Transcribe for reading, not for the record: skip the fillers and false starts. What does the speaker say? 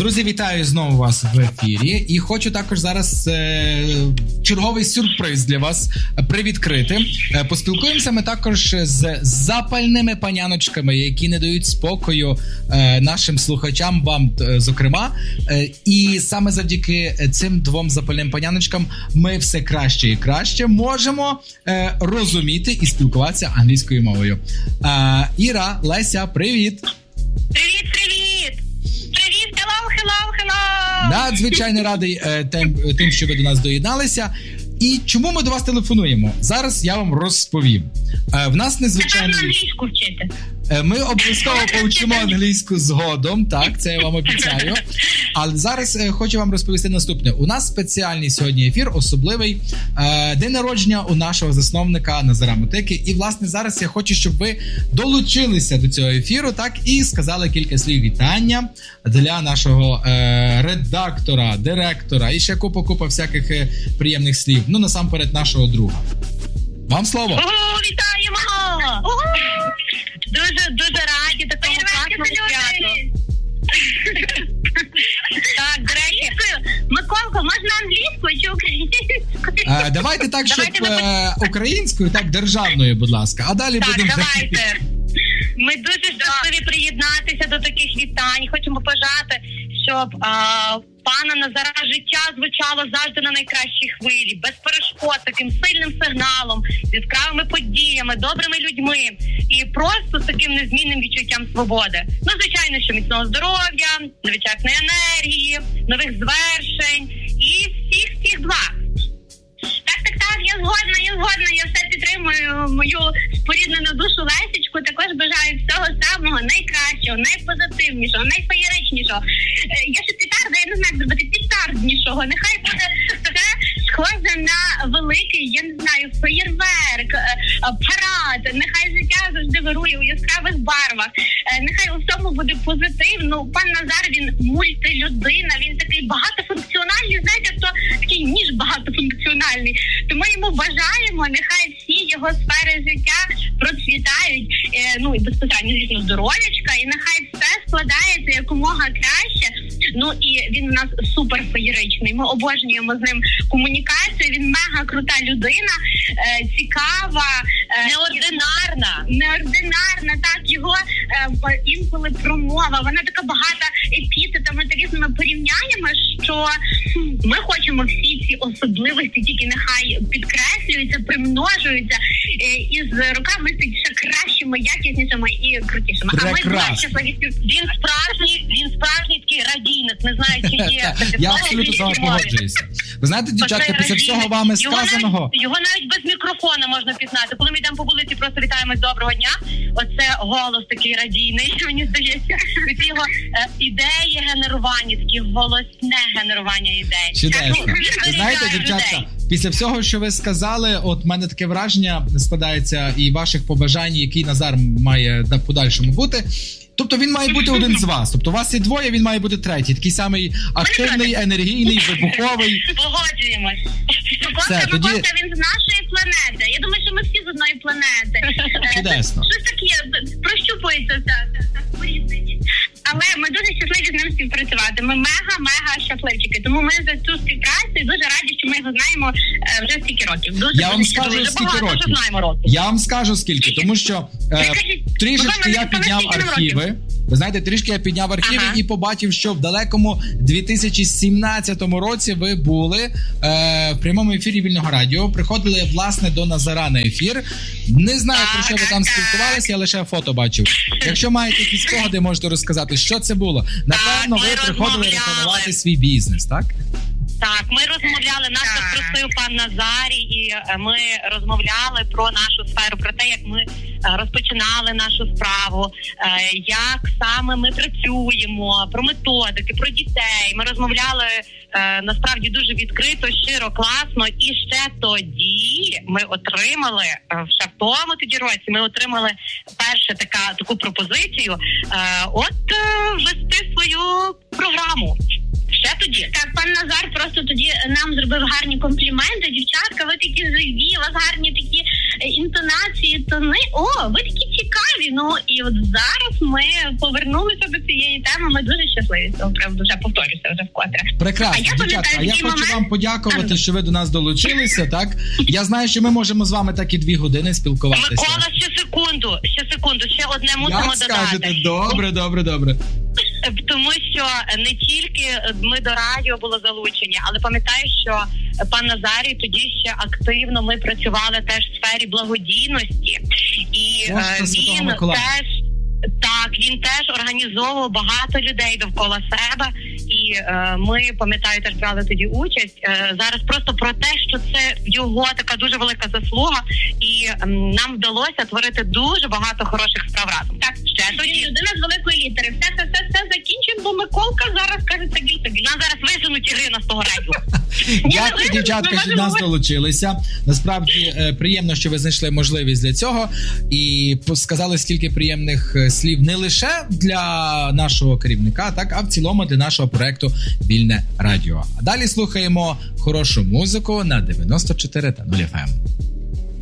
Друзі, вітаю знову вас в ефірі. І хочу також зараз черговий сюрприз для вас привідкрити. Поспілкуємося ми також з запальними паняночками, які не дають спокою нашим слухачам, вам зокрема. І саме завдяки цим двом запальним паняночкам ми все краще і краще можемо розуміти і спілкуватися англійською мовою. Іра, Леся, привіт! Привіт! Привіт! Hello! Надзвичайно радий тим, що ви до нас доєдналися. І чому ми до вас телефонуємо? Зараз я вам розповім. В нас незвичайно... англійську вчити. Ми обов'язково повчимо англійську згодом, так, це я вам обіцяю. Але зараз хочу вам розповісти наступне. У нас спеціальний сьогодні ефір, особливий день народження у нашого засновника Назара Мотики. І, власне, зараз я хочу, щоб ви долучилися до цього ефіру, так, і сказали кілька слів вітання для нашого редактора, директора і ще купа всяких приємних слів. Ну, насамперед, нашого друга. Вам слово. Вітаємо! Дуже раді такому класному святу. Так, до речі, Миколко, можна англійською чи українською? Давайте так, щоб українською, так, державною, будь ласка. А далі будемо... Так, давайте. Ми дуже щасливі приєднатися до таких вітань. Хочемо побажати, щоб пана Назара життя звучало завжди на найкращій хвилі, без перешкод, таким сильним сигналом, з яскравими подіями, добрими людьми і просто з таким незмінним відчуттям свободи. Ну, звичайно, що міцного здоров'я, невичерпної енергії, нових звершень і всіх благ. Так, я згодна, я все підтримую мою споріднену душу Лесечку, також бажаю всього самого найкращого, найпозитивнішого, найфеєричнішого. Я ще петарда, я не знаю, зробити петарднішого, нехай буде все схоже на великий, я не знаю, феєрверк, парад, нехай життя завжди вирує у яскравих барвах, нехай у всьому буде позитивно. Пан Назар, він мультилюдина, він такий багатофункціональний, знаєте, хто такий ніж багатофункціональний. Тому йому бажаємо, нехай всі його сфери життя процвітають, ну і безпосередньо, звісно, здоров'ячка, і нехай все складається якомога краще. Ну і він у нас супер феєричний. Ми обожнюємо з ним комунікацію. Він мега крута людина, цікава, неординарна. Так, його інколи промова, вона така багата епітетами та різними порівняннями, що ми хочемо всі ці особливості тільки нехай підкреслюються, примножуються і з роками стають ще кращими, якіснішими і крутішими. Прекрасно. А ми щасливі. Він справжній такий радійник, не знаю, чи є. Я абсолютно з вами погоджуюся. Ви знаєте, дівчатка, після всього вами сказаного... Його навіть без мікрофона можна пізнати. Коли ми йдемо по вулиці, просто вітаємо доброго дня. Оце голос такий радійний, мені здається. Ці його ідеї генерування, такі голосне генерування ідей. Чудесно. Ви знаєте, дівчатка, після всього, що ви сказали, от в мене таке враження складається і ваших побажань, який Назар має в подальшому бути. Тобто він має бути один з вас. Тобто у вас є двоє, він має бути третій. Такий самий активний, енергійний, вибуховий. Погоджуємось. Тоді... Він з нашої планети. Я думаю, що ми всі з одної планети. Чудесно. Щось таке, прощупується все поріднені. Але ми дуже щасливі з ним співпрацювати. Ми мега щасливчики. Тому ми за цю співпрацю дуже раді, що ми його знаємо вже стільки років. Я вам скажу, скільки років. Я вам скажу, скільки. Тому що трішечки я підняв архіви. Ви знаєте, трішки я підняв архіви і побачив, що в далекому 2017 році ви були в прямому ефірі Вільного радіо, приходили, власне, до Назара на ефір. Не знаю, про що ви там спілкувалися, я лише фото бачив. Якщо маєте якісь спогади, можете розказати, що це було. Напевно, ви приходили рекламувати свій бізнес, так? Так, ми розмовляли, нас запросив пан Назарій, і ми розмовляли про нашу сферу, про те, як ми розпочинали нашу справу, як саме ми працюємо, про методики, про дітей. Ми розмовляли насправді дуже відкрито, щиро, класно. І ще тоді ми отримали, ще в тому тоді році, ми отримали перше таку пропозицію, вести свою програму. Ще тоді. Так, пан Назар просто тоді нам зробив гарні компліменти. Дівчатка, ви такі живі, у вас гарні такі інтонації. інтонації, тони. О, ви такі цікаві. Ну, і от зараз ми повернулися до цієї теми. Ми дуже щасливі з цього приводу. Вже повторюся вже вкотре. Прекрасно, дівчатка. Я хочу вам подякувати, що ви до нас долучилися, так? Я знаю, що ми можемо з вами так і 2 години спілкуватися. Микола, ще секунду. Ще одне мусимо додати. Як скажете? Добре. Тому що не тільки ми до радіо були залучені, але пам'ятаю, що пан Назарій тоді ще активно ми працювали теж в сфері благодійності. І він теж організовував багато людей довкола себе. І ми, пам'ятаю, теж брали тоді участь. Зараз просто про те, що це його така дуже велика заслуга, і нам вдалося творити дуже багато хороших справ разом. Так, ще тоді людина з великої літери. Все закінчимо, бо Миколка зараз каже тобі. Нас зараз виженуть Ірина з того радіо. Дякую, дівчатка, що до нас долучилися. Насправді приємно, що ви знайшли можливість для цього і сказали стільки приємних слів не лише для нашого керівника, так, а в цілому для нашого проекту «Вільне радіо». А далі слухаємо хорошу музику на 94.0 FM.